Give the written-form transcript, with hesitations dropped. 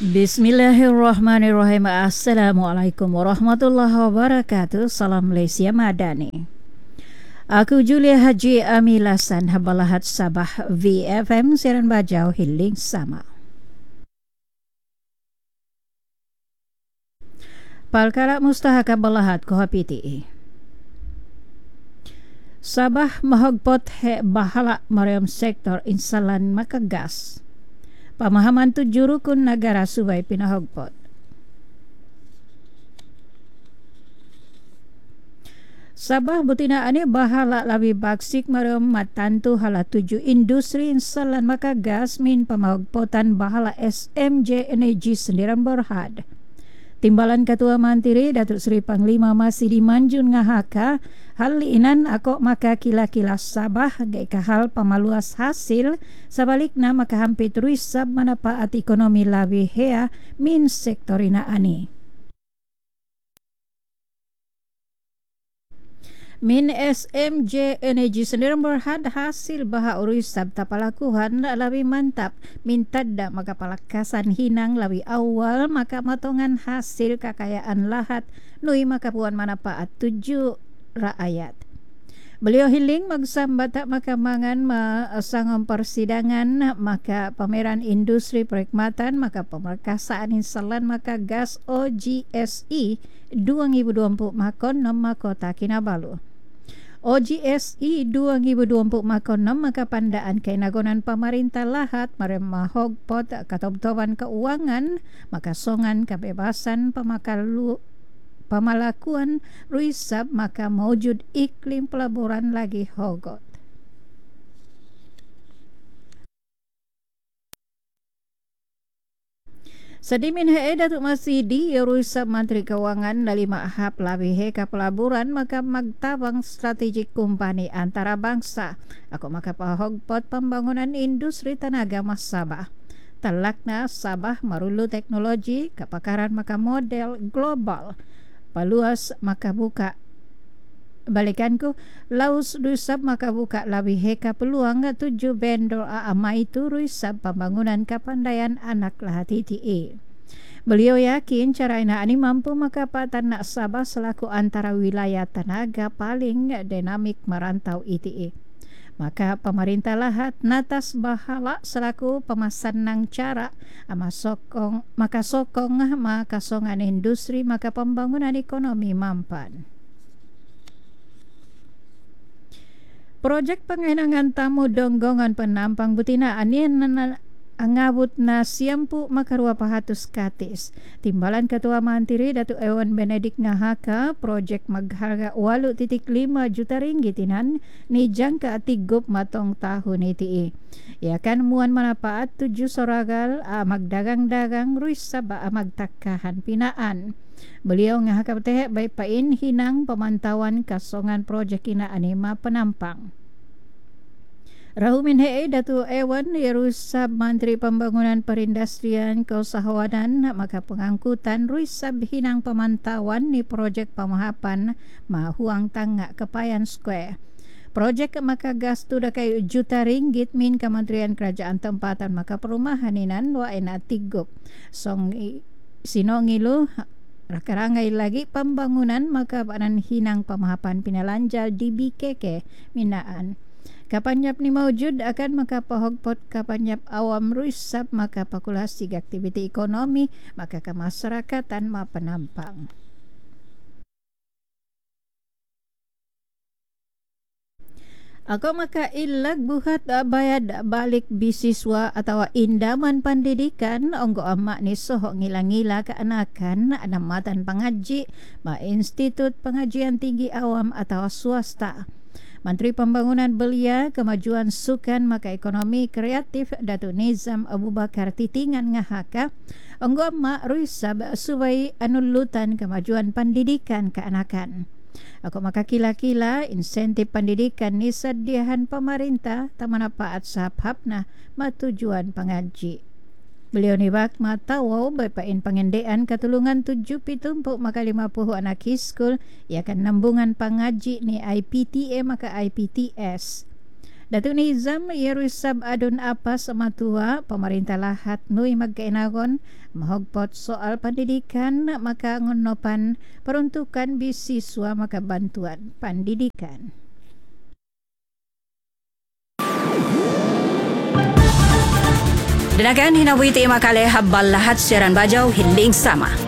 Bismillahirrahmanirrahim. Assalamualaikum warahmatullahi wabarakatuh. Salam Malaysia Madani. Aku Julia Haji Amilasan Habalahat Sabah VFM Siaran Bajau Hiling Sama. Perkara mustahak Balahat Kohapiti. Sabah mahogpot he bahala mariam sektor insalan makagas. Pemahaman 7 rukun negara subai pinahogpot. Sabah butina ane bahala labi baksik mariam matantu hala 7 industri insalan makagas min pemahogpotan bahala SMJ Energy Sendiran Berhad. Timbalan Ketua Mantiri Datuk Seri Panglima masih dimanjun ngahaka hal inan ako maka kila-kila Sabah gaika hal pamaluas hasil sabalikna maka hampir ruisab manapaat ekonomi labi hea min sektorina ani. Min SMJ Energy Sendiran Berhad hasil baha uruisab tapalakuhan labi mantap mintadda maka palakasan hinang labi awal maka matongan hasil kekayaan lahat nui maka puan manapaat 7 rakyat. Beliau hiling magsambat maka mangan masangam persidangan maka pameran industri perkhidmatan maka pemerkasaan insalan maka gas OGSE 2020 makon nama Kota Kinabalu. OGSE 2020 makon maka pandaan kainagonan pemerintah lahat maremah hogpot katobtoban keuangan maka songan kebebasan pemalakuan ruisab maka mewujud iklim pelaburan lagi hogot. Sedimin he Datuk Masidi Ruisab Menteri Keuangan dari Mahap Labi he ka pelaburan maka magtabang strategik kumpani antara bangsa. Ako maka pahogpot pembangunan industri tenaga mas Sabah. Talakna Sabah marulu teknologi kepakaran maka model global. Paluas maka buka balikanku laus ruisab maka buka labi he ka peluang 7 vendor aama itu ruisab pembangunan kapandaian anak lahati TTA. Beliau yakin cara ini mampu maka patan nak Sabah selaku antara wilayah tenaga paling dinamik merantau ITA. Maka pemerintah lahat natas bahala selaku pemasan nang cara sokong maka songan industri maka pembangunan ekonomi mampan. Projek pengenangan tamu donggongan penampang butina anian angabut na 90 maka 200 katis. Timbalan Ketua Mantiri Datuk Ewan Benedik ngahaka projek magharga 8.5 juta ringgit inan ni jangka tigup matong tahun iti. Ya kan muan manapaat 7 soragal magdagang-dagang ruisab magtakahan pinaan. Beliau ngahaka teh baik pain hinang pemantauan kasongan projek ina anima penampang. Rahumin hei Datuk Ewan Ruisab Menteri Pembangunan Perindustrian Keusahawanan maka pengangkutan ruisab hinang pemantauan ni projek pemahapan mahuang tangga kepayan square. Projek maka gas tu dakai juta ringgit min Kementerian Kerajaan Tempatan maka perumahan inan wa ena tigup. Song sinongilu rakarangai lagi pembangunan maka banan hinang pemahapan pinalanjal di BKK minaan. Kapanyap ni mawujud akan maka pahogpot kapanyap awam ruisab maka pakulasi aktiviti ekonomi maka kemasyarakatan ma penampang. Ako maka ilag buhat bayad balik bisiswa atau indaman pendidikan onggo amak ni soho ngila-ngila keanakan anamatan pengaji ma Institut Pengajian Tinggi Awam atau swasta. Menteri Pembangunan Belia Kemajuan Sukan maka Ekonomi Kreatif Datuk Nizam Abu Bakar Titingan ngahaka onggo mak ruisab subai anulutan kemajuan pendidikan keanakan. Aku maka kila-kila insentif pendidikan ni sediahan pemerintah tamanapaat sahab-habna matujuan pengaji. Beliau ni bak matawo berpain pengendean ketulungan 7.4 maka 50 anak iskul ia akan nambungan pengaji ni IPTA maka IPTS. Datuk Nizam Yeruisab adun apa samatua pemerintah lahat nui magkainagon mahogpot soal pendidikan maka ngonopan peruntukan bisiswa maka bantuan pendidikan. Danagan hinawiti makale habal lahat siaran bajau hiling sama.